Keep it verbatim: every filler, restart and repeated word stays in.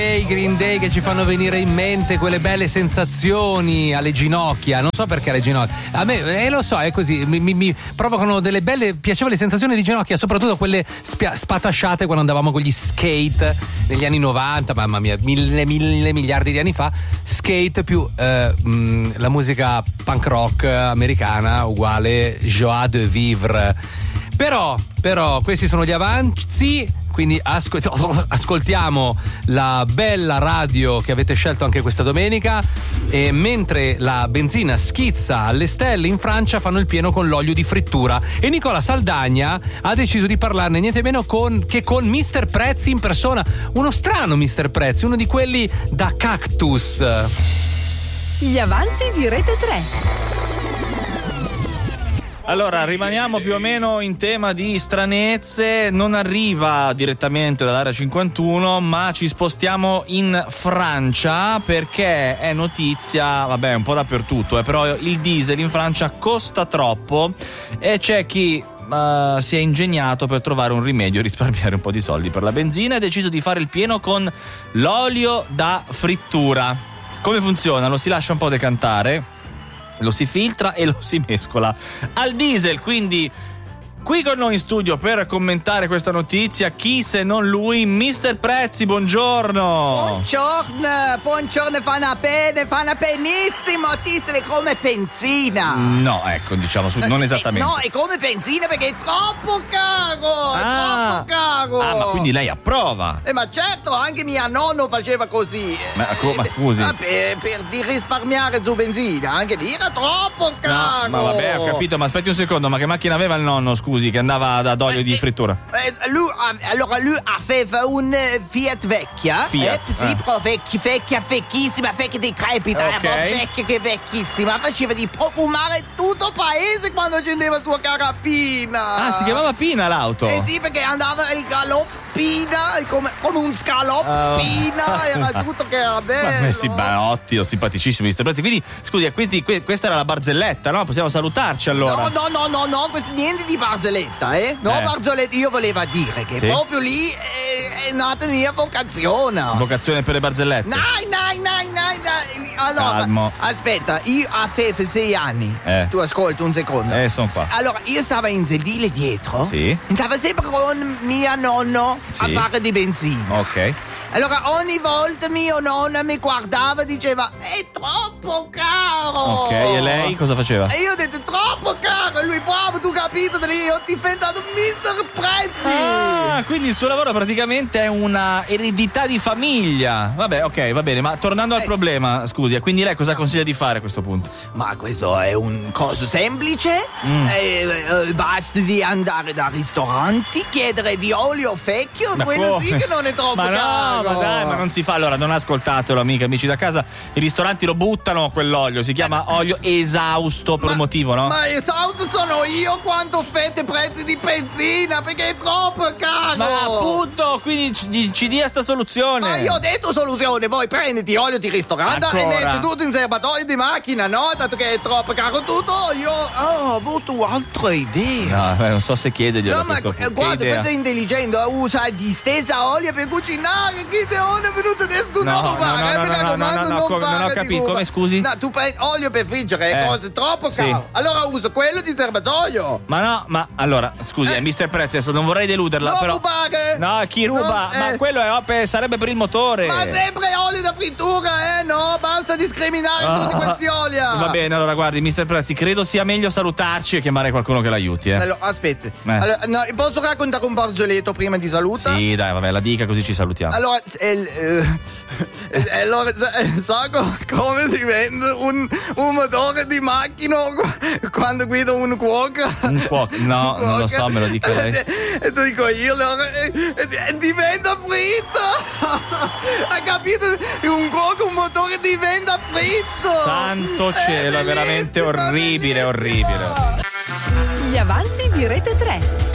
I Green Day che ci fanno venire in mente quelle belle sensazioni alle ginocchia, non so perché alle ginocchia, a me eh, lo so, è così, mi, mi, mi provocano delle belle piacevoli sensazioni di ginocchia, soprattutto quelle spia- spatasciate quando andavamo con gli skate negli anni novanta, mamma mia, mille mille miliardi di anni fa, skate più eh, mh, la musica punk rock americana uguale joie de vivre. Però, però questi sono gli avanzi. Quindi ascol- ascoltiamo la bella radio che avete scelto anche questa domenica, e mentre la benzina schizza alle stelle in Francia fanno il pieno con l'olio di frittura, e Nicola Saldagna ha deciso di parlarne niente meno con, che con mister Prezzi in persona, uno strano mister Prezzi, uno di quelli da cactus. Gli avanzi di Rete tre. Allora, rimaniamo più o meno in tema di stranezze. Non arriva direttamente dall'area cinquantuno, ma ci spostiamo in Francia perché è notizia, vabbè, un po' dappertutto, eh, però il diesel in Francia costa troppo e c'è chi uh, si è ingegnato per trovare un rimedio e risparmiare un po' di soldi per la benzina e ha deciso di fare il pieno con l'olio da frittura. Come funziona? Lo si lascia un po' decantare, lo si filtra e lo si mescola al diesel. Quindi qui con noi in studio per commentare questa notizia, chi se non lui, mister Prezzi, buongiorno. Buongiorno, buongiorno, fanno bene, fanno benissimo, diesel è come benzina. No, ecco, diciamo, su, non esattamente. No, è come benzina perché è troppo caro, è Ah. troppo caro. Ah, ma quindi lei approva? Eh, ma certo, anche mio nonno faceva così. Ma, co- ma scusi. Ah, per, per di risparmiare su benzina, anche lì era troppo caro. No, ma vabbè, ho capito, ma aspetti un secondo, ma che macchina aveva il nonno, scusi, che andava ad olio Eh, di eh, frittura? Eh, lui, allora lui aveva un eh, Fiat vecchia, Fiat, eh, sì, ah. però vecchia, vecchia, vecchissima, vecchia decrepita, Ok. eh, vecchia che vecchissima, faceva di profumare tutto il paese quando scendeva sulla carapina. Ah, si chiamava Pina l'auto? Eh sì, perché andava il galoppina, come, come un scaloppina, era tutto che era bello. Ma sì, Banotti, simpaticissimo mister Prezzi. Quindi, scusi, questi, que- questa era la barzelletta, no? Possiamo salutarci allora. No, no, no, no, no, questo, niente di barzelletta, eh? No, Eh. barzelletta, io volevo dire che Sì? proprio lì è, è nata la mia vocazione. Vocazione per le barzellette. Nai, nai, nai, nai, nai. Allora, Calmo. aspetta, io avevo sei anni. Eh. Tu ascolta un secondo. Eh, son qua. Allora, io stavo in sedile dietro. Sì. Stavo sempre con mio nonno Sì. a fare di benzina. Ok. Allora ogni volta mio nonno mi guardava e diceva è troppo caro. Ok, e lei cosa faceva? E io ho detto troppo caro. E lui bravo, tu capito, da lì ho diventato mister Prezzi. Ah, quindi il suo lavoro praticamente è una eredità di famiglia. Vabbè, ok, va bene, ma tornando al Eh. problema, scusi, quindi lei cosa consiglia di fare a questo punto? Ma questo è un coso semplice. Mm. Eh, eh, basta di andare da ristoranti, chiedere di olio vecchio, Ma quello come? sì che non è troppo ma caro. no, ma dai, ma non si fa. Allora, non ascoltatelo, amiche, amici da casa. I ristoranti lo buttano quell'olio, si chiama olio esausto per Ma- un motivo, no? Ma esausto sono io quanto fette prezzi di benzina perché è troppo caro. Ma appunto, quindi ci, ci dia sta soluzione. Ma io ho detto soluzione, voi prenditi olio di ristorante Ancora? e metti tutto in serbatoio di macchina, no? Dato che è troppo caro tutto, io oh, ho avuto altre idee. No, eh, non so se chiederglielo. No, a ma questo eh, punto. Che guarda, idea? questo è intelligente, usa di stessa olio per cucinare, che te non è venuto adesso tu No, non lo no, fare, no, eh, no, mi no, raccomando, no, no, non come- non ho fare di capito, cuba. come, scusi? No, tu prendi olio per friggere, Eh, cose troppo sì. caro. Allora uso quello di serbatoio. Ma no, ma allora, scusi, Eh. eh. mister Prezzi, adesso non vorrei deluderla, Non però. rubare! No, chi ruba? No, Ma eh. quello è op- sarebbe per il motore. Ma sempre olio da frittura, eh? No, basta discriminare Ah. tutti questi oli. Va bene, allora guardi, mister Prezzi, credo sia meglio salutarci e chiamare qualcuno che l'aiuti, eh. Allora, aspetta. Allora, no, posso raccontare un barzelletta prima di saluta? Sì, dai, vabbè, la dica così ci salutiamo. Allora, eh, eh, eh, allora eh, sa co- come si vende un, un motore di macchina qu- quando guida un cuoco? Un cuoco? No, Un non lo cuoco. so, me lo dica lei. E te dico io, allora, eh, eh, diventa fritto! Hai capito? Un cuoco, un motore diventa fritto! Santo cielo, è veramente bellissimo, orribile, bellissimo. orribile. Gli avanzi di Rete tre.